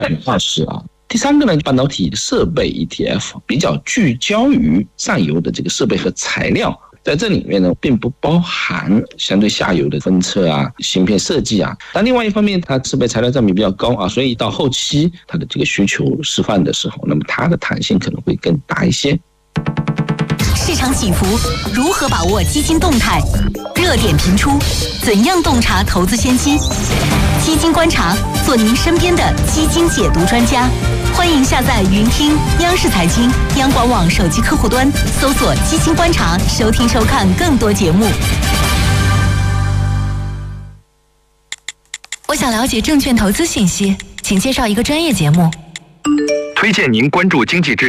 20%啊。第三个呢，半导体设备 ETF 比较聚焦于上游的这个设备和材料，在这里面呢，并不包含相对下游的分测啊、芯片设计啊。但另外一方面，它设备材料占比比较高啊，所以到后期它的这个需求释放的时候，那么它的弹性可能会更大一些。 市场起伏，如何把握基金动态？热点频出，怎样洞察投资先机？基金观察，做您身边的基金解读专家。欢迎下载云听央视财经、央广网手机客户端，搜索“基金观察”，收听收看更多节目。我想了解证券投资信息，请介绍一个专业节目。 推荐您关注经济之